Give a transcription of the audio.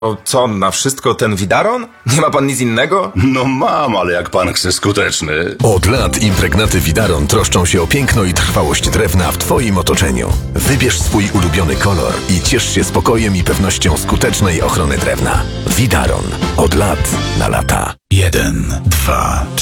O co, na wszystko ten widaron? Nie ma pan nic innego? No mam, ale jak pan chce skuteczny. Od lat impregnaty Widaron troszczą się o piękno i trwałość drewna w Twoim otoczeniu. Wybierz swój ulubiony kolor i ciesz się spokojem i pewnością skutecznej ochrony drewna. Widaron. Od lat na lata. 1, 2,